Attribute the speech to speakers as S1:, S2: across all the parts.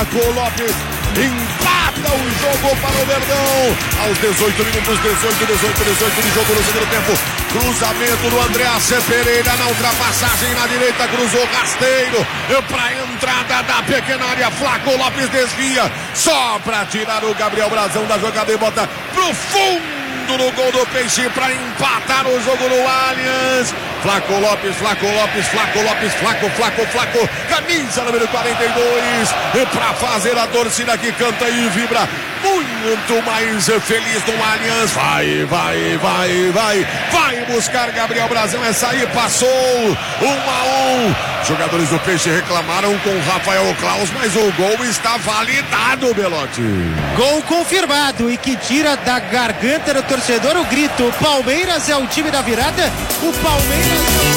S1: Flaco Lopes empata o jogo para o Verdão. Aos 18 minutos, 18 do jogo no segundo tempo. Cruzamento do Andreas Pereira na ultrapassagem na direita, cruzou rasteiro para a entrada da pequena área. Flaco Lopes desvia, só para tirar o Gabriel Brazão da jogada e bota pro fundo no gol do Peixe para empatar o jogo no Allianz. Flaco Lopes, camisa número 42, para fazer a torcida que canta e vibra muito mais feliz no Allianz. Vai buscar Gabriel Brazão, essa aí passou 1-1. Jogadores do Peixe reclamaram com Rafael Claus, mas o gol está validado, Belotti.
S2: Gol confirmado e que tira da garganta do torcedor o grito: Palmeiras é o time da virada, o Palmeiras...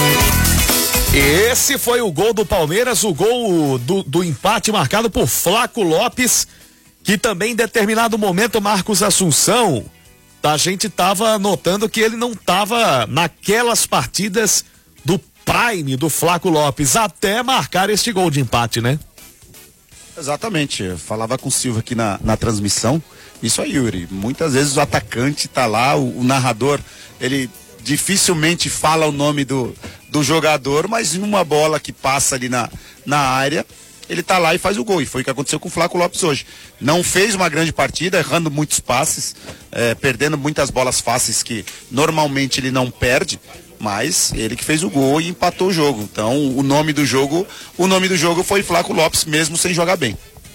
S3: Esse foi o gol do Palmeiras, o gol do empate marcado por Flaco Lopes, que também em determinado momento, Marcos Assunção, a gente tava notando que ele não tava naquelas partidas do prime do Flaco Lopes, até marcar este gol de empate, né?
S4: Exatamente, eu falava com o Silva aqui na transmissão, isso aí, Yuri, muitas vezes o atacante tá lá, o narrador, ele dificilmente fala o nome do jogador, mas numa bola que passa ali na área, ele tá lá e faz o gol, e foi o que aconteceu com o Flaco Lopes hoje. Não fez uma grande partida, errando muitos passes, perdendo muitas bolas fáceis que normalmente ele não perde, mas ele que fez o gol e empatou o jogo. Então o nome do jogo foi Flaco Lopes, mesmo sem jogar bem.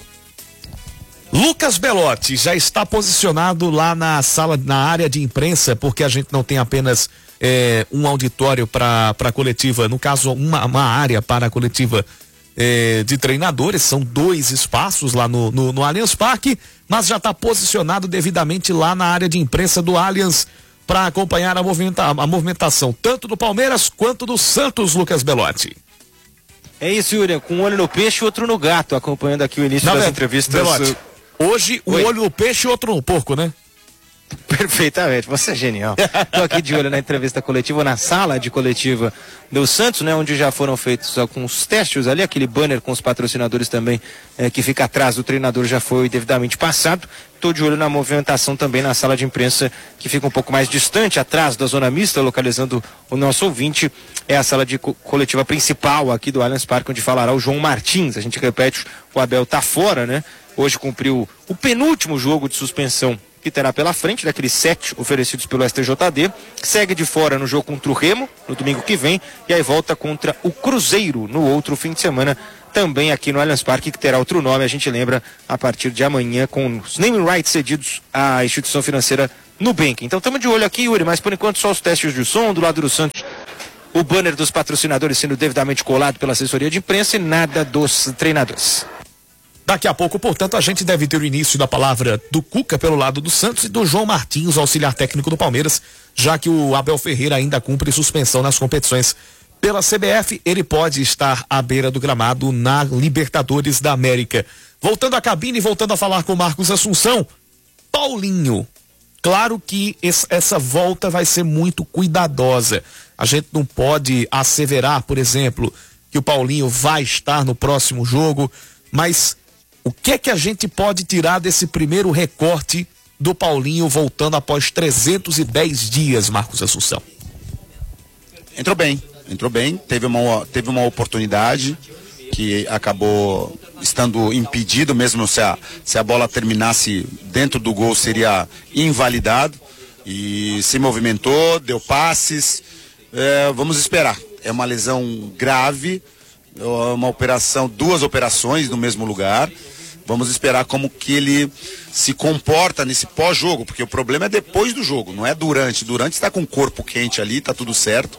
S3: Lucas Belotti já está posicionado lá na sala, na área de imprensa, porque a gente não tem apenas um auditório para a coletiva, no caso uma área para a coletiva de treinadores, são 2 espaços lá no Allianz Parque, mas já está posicionado devidamente lá na área de imprensa do Allianz para acompanhar a movimentação tanto do Palmeiras quanto do Santos, Lucas Belotti.
S2: É isso, Yuri, com um olho no peixe e outro no gato, acompanhando aqui o início das entrevistas.
S3: Belotti, hoje um olho no peixe e outro no porco, né?
S2: Perfeitamente, você é genial. Tô aqui de olho na entrevista coletiva, na sala de coletiva do Santos, né, onde já foram feitos alguns testes ali, aquele banner com os patrocinadores também, que fica atrás do treinador, já foi devidamente passado. Tô de olho na movimentação também na sala de imprensa, que fica um pouco mais distante, atrás da zona mista, localizando o nosso ouvinte. É a sala de coletiva principal aqui do Allianz Parque, onde falará o João Martins. A gente repete, o Abel tá fora, né? Hoje cumpriu o penúltimo jogo de suspensão que terá pela frente, daqueles 7 oferecidos pelo STJD, segue de fora no jogo contra o Remo, no domingo que vem, e aí volta contra o Cruzeiro no outro fim de semana, também aqui no Allianz Parque, que terá outro nome, a gente lembra, a partir de amanhã, com os naming rights cedidos à instituição financeira Nubank. Então estamos de olho aqui, Yuri, mas por enquanto só os testes de som, do lado do Santos, o banner dos patrocinadores sendo devidamente colado pela assessoria de imprensa e nada dos treinadores.
S3: Daqui a pouco, portanto, a gente deve ter o início da palavra do Cuca pelo lado do Santos e do João Martins, auxiliar técnico do Palmeiras, já que o Abel Ferreira ainda cumpre suspensão nas competições pela CBF, ele pode estar à beira do gramado na Libertadores da América. Voltando à cabine, voltando a falar com o Marcos Assunção, Paulinho, claro que essa volta vai ser muito cuidadosa. A gente não pode asseverar, por exemplo, que o Paulinho vai estar no próximo jogo, mas o que é que a gente pode tirar desse primeiro recorte do Paulinho voltando após 310 dias, Marcos Assunção?
S4: Entrou bem, teve uma oportunidade que acabou estando impedido, mesmo se a bola terminasse dentro do gol seria invalidado, e se movimentou, deu passes, vamos esperar, é uma lesão grave, uma operação, 2 operações no mesmo lugar. Vamos esperar como que ele se comporta nesse pós-jogo, porque o problema é depois do jogo, não é durante. Durante está com o corpo quente ali, tá tudo certo.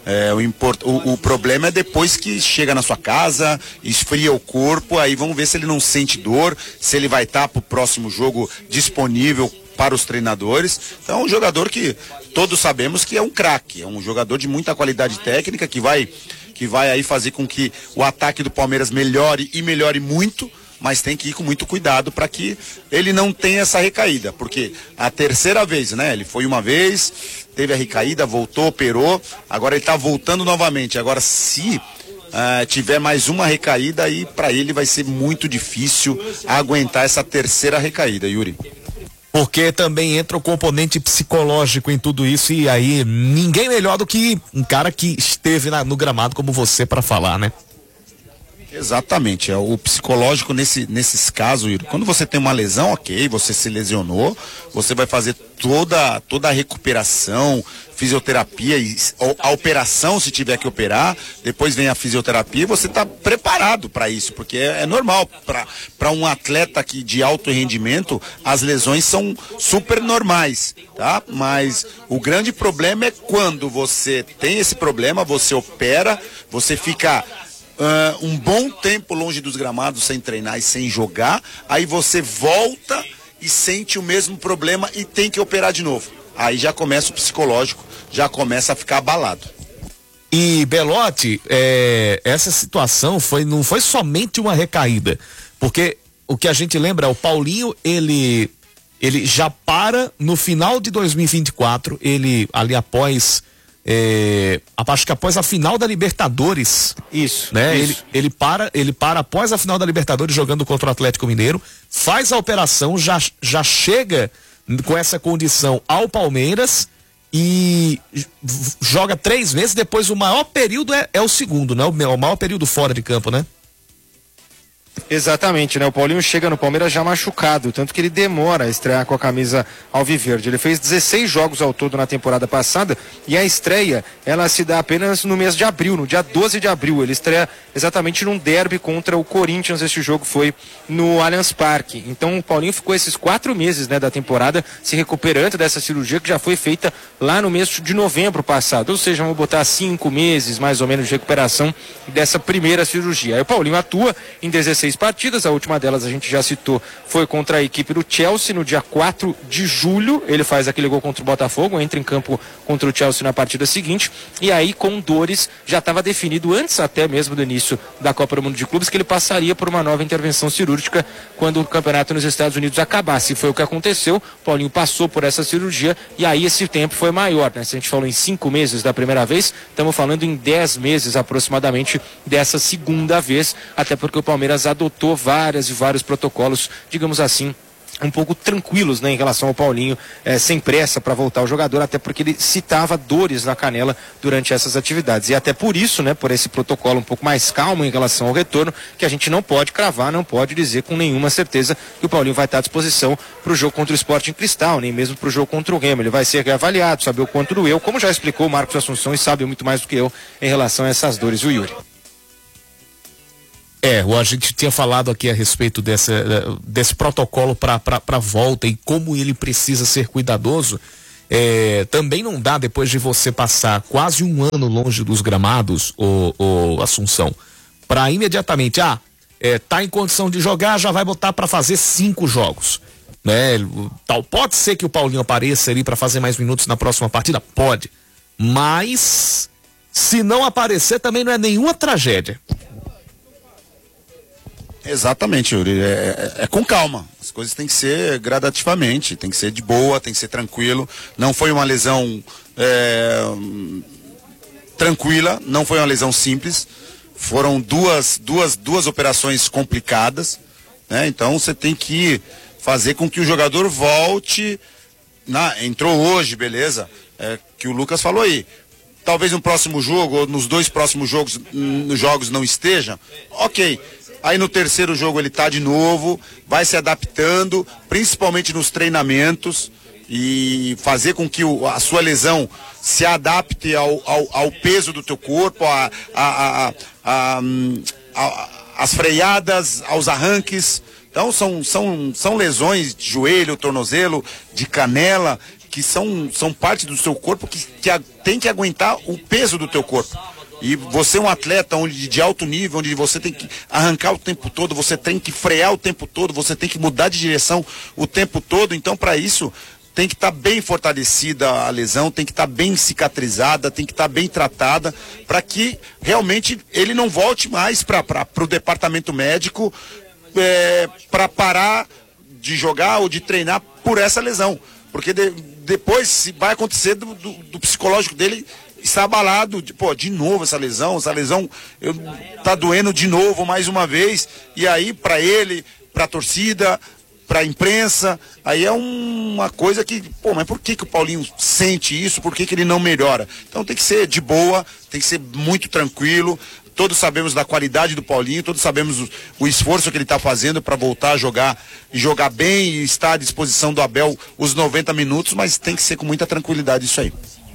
S4: O problema é depois que chega na sua casa, esfria o corpo, aí vamos ver se ele não sente dor, se ele vai estar para o próximo jogo disponível para os treinadores. Então é um jogador que todos sabemos que é um craque, é um jogador de muita qualidade técnica, que vai aí fazer com que o ataque do Palmeiras melhore e melhore muito, mas tem que ir com muito cuidado para que ele não tenha essa recaída, porque a terceira vez, né? Ele foi uma vez, teve a recaída, voltou, operou, agora ele está voltando novamente. Agora, se tiver mais uma recaída, aí para ele vai ser muito difícil aguentar essa terceira recaída, Yuri.
S3: Porque também entra o componente psicológico em tudo isso, e aí ninguém melhor do que um cara que esteve no gramado como você para falar, né?
S4: Exatamente, é o psicológico nesses casos, Yuri. Quando você tem uma lesão, ok, você se lesionou, você vai fazer toda a recuperação, fisioterapia, a operação se tiver que operar, depois vem a fisioterapia e você está preparado para isso, porque é normal. Para um atleta de alto rendimento, as lesões são super normais, tá? Mas o grande problema é quando você tem esse problema, você opera, você fica um bom tempo longe dos gramados sem treinar e sem jogar, aí você volta e sente o mesmo problema e tem que operar de novo. Aí já começa o psicológico, já começa a ficar abalado.
S3: E Belotti, essa situação não foi somente uma recaída, porque o que a gente lembra, o Paulinho, ele já para no final de 2024, ele ali acho que após a final da Libertadores.
S2: Isso,
S3: né?
S2: isso.
S3: Ele para após a final da Libertadores jogando contra o Atlético Mineiro, faz a operação, já chega com essa condição ao Palmeiras e joga 3 meses, depois o maior período é o segundo, né? O maior período fora de campo, né?
S2: Exatamente, né? O Paulinho chega no Palmeiras já machucado, tanto que ele demora a estrear com a camisa alviverde. Ele fez 16 jogos ao todo na temporada passada e a estreia, ela se dá apenas no mês de abril, no dia 12 de abril. Ele estreia exatamente num derby contra o Corinthians. Este jogo foi no Allianz Parque. Então o Paulinho ficou esses 4 meses, né, da temporada se recuperando dessa cirurgia que já foi feita lá no mês de novembro passado. Ou seja, vamos botar 5 meses mais ou menos de recuperação dessa primeira cirurgia. Aí o Paulinho atua em 16 partidas, a última delas a gente já citou, foi contra a equipe do Chelsea no dia 4 de julho, ele faz aquele gol contra o Botafogo, entra em campo contra o Chelsea na partida seguinte, e aí com dores já estava definido antes até mesmo do início da Copa do Mundo de Clubes que ele passaria por uma nova intervenção cirúrgica quando o campeonato nos Estados Unidos acabasse. Foi o que aconteceu, Paulinho passou por essa cirurgia e aí esse tempo foi maior, né? Se a gente falou em 5 meses da primeira vez, estamos falando em 10 meses aproximadamente dessa segunda vez, até porque o Palmeiras adotou vários protocolos, digamos assim, um pouco tranquilos, né, em relação ao Paulinho, sem pressa para voltar ao jogador, até porque ele citava dores na canela durante essas atividades. E até por isso, né, por esse protocolo um pouco mais calmo em relação ao retorno, que a gente não pode cravar, não pode dizer com nenhuma certeza que o Paulinho vai estar à disposição para o jogo contra o Sporting Cristal, nem mesmo para o jogo contra o Remo. Ele vai ser reavaliado, saber o quanto doeu, como já explicou o Marcos Assunção e sabe muito mais do que eu em relação a essas dores, o Yuri.
S3: A gente tinha falado aqui a respeito desse protocolo para volta e como ele precisa ser cuidadoso. Também não dá, depois de você passar quase 1 ano longe dos gramados, o Assunção, para imediatamente, tá em condição de jogar, já vai botar para fazer 5 jogos. Né? Pode ser que o Paulinho apareça ali para fazer mais minutos na próxima partida? Pode. Mas, se não aparecer, também não é nenhuma tragédia.
S4: Exatamente, Yuri. É com calma. As coisas têm que ser gradativamente, tem que ser de boa, tem que ser tranquilo. Não foi uma lesão tranquila, não foi uma lesão simples. Foram duas operações complicadas, né? Então você tem que fazer com que o jogador volte. Entrou hoje, beleza? Que o Lucas falou aí. Talvez no próximo jogo, ou nos 2 próximos jogos não esteja. Ok. Aí no terceiro jogo ele tá de novo, vai se adaptando, principalmente nos treinamentos, e fazer com que a sua lesão se adapte ao peso do teu corpo, às freadas, aos arranques. Então são lesões de joelho, tornozelo, de canela, que são parte do seu corpo que tem que aguentar o peso do teu corpo. E você é um atleta de alto nível, onde você tem que arrancar o tempo todo, você tem que frear o tempo todo, você tem que mudar de direção o tempo todo. Então, para isso, tem que estar bem fortalecida a lesão, tem que estar bem cicatrizada, tem que estar bem tratada, para que realmente ele não volte mais para o departamento médico para parar de jogar ou de treinar por essa lesão. Porque depois vai acontecer do psicológico dele está abalado, de novo essa lesão tá doendo de novo mais uma vez, e aí para ele, para a torcida, para a imprensa, aí é uma coisa que, mas por que o Paulinho sente isso? Por que ele não melhora? Então tem que ser de boa, tem que ser muito tranquilo. Todos sabemos da qualidade do Paulinho, todos sabemos o esforço que ele está fazendo para voltar a jogar e jogar bem e estar à disposição do Abel os 90 minutos, mas tem que ser com muita tranquilidade isso aí.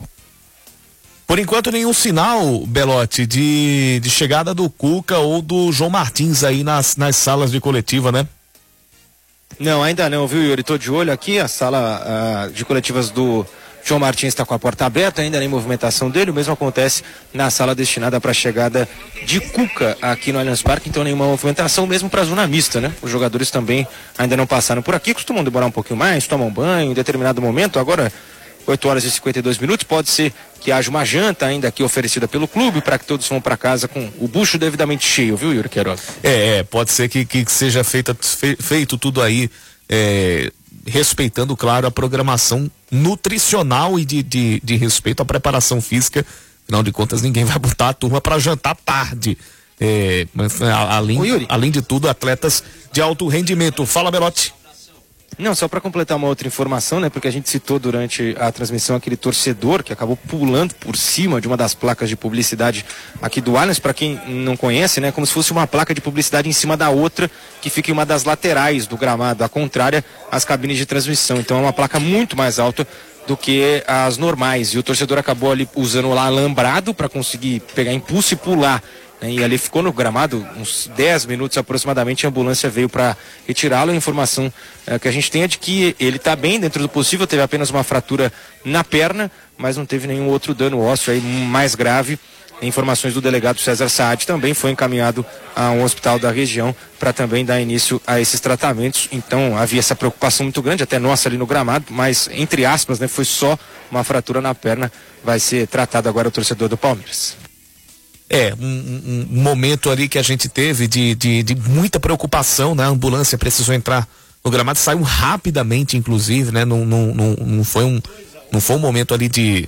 S3: Por enquanto, nenhum sinal, Belotti, de chegada do Cuca ou do João Martins aí nas salas de coletiva, né?
S2: Não, ainda não, viu, Yuri? Tô de olho aqui, a sala de coletivas do João Martins está com a porta aberta, ainda nem movimentação dele. O mesmo acontece na sala destinada para a chegada de Cuca aqui no Allianz Parque, então nenhuma movimentação, mesmo para a zona mista, né? Os jogadores também ainda não passaram por aqui, costumam demorar um pouquinho mais, tomam banho em determinado momento. Agora, 8 horas e 52 minutos, pode ser que haja uma janta ainda aqui oferecida pelo clube para que todos vão para casa com o bucho devidamente cheio, viu, Yuri Queiroga?
S3: Pode ser que seja feito tudo aí, respeitando, claro, a programação nutricional e de respeito à preparação física. Afinal de contas, ninguém vai botar a turma para jantar tarde. Mas além de tudo, atletas de alto rendimento. Fala, Belotti.
S2: Não, só para completar uma outra informação, né? Porque a gente citou durante a transmissão aquele torcedor que acabou pulando por cima de uma das placas de publicidade aqui do Allianz. Para quem não conhece, né? Como se fosse uma placa de publicidade em cima da outra que fica em uma das laterais do gramado, a contrária às cabines de transmissão. Então é uma placa muito mais alta do que as normais. E o torcedor acabou ali usando lá alambrado para conseguir pegar impulso e pular. E ali ficou no gramado uns 10 minutos aproximadamente. A ambulância veio para retirá-lo. A informação que a gente tem é de que ele está bem dentro do possível, teve apenas uma fratura na perna, mas não teve nenhum outro dano ósseo aí mais grave. Informações do delegado César Saad, também foi encaminhado a um hospital da região para também dar início a esses tratamentos. Então havia essa preocupação muito grande, até nossa ali no gramado, mas entre aspas, né, foi só uma fratura na perna. Vai ser tratado agora o torcedor do Palmeiras.
S3: Um momento ali que a gente teve de muita preocupação, né? A ambulância precisou entrar no gramado, saiu rapidamente, inclusive, né? Não foi um momento ali de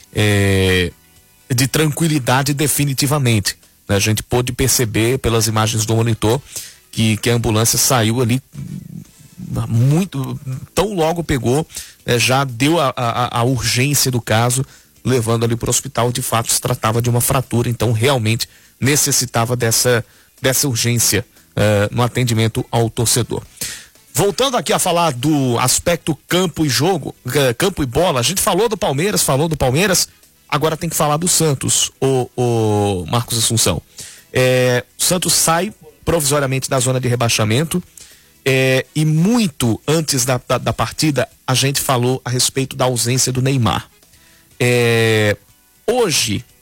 S3: tranquilidade definitivamente, né? A gente pôde perceber pelas imagens do monitor que a ambulância saiu ali tão logo pegou, já deu a urgência do caso, levando ali para o hospital. De fato se tratava de uma fratura, então realmente necessitava dessa urgência no atendimento ao torcedor. Voltando aqui a falar do aspecto campo e jogo, campo e bola, a gente falou do Palmeiras, agora tem que falar do Santos, o Marcos Assunção. O Santos sai provisoriamente da zona de rebaixamento, e muito antes da partida a gente falou a respeito da ausência do Neymar. Hoje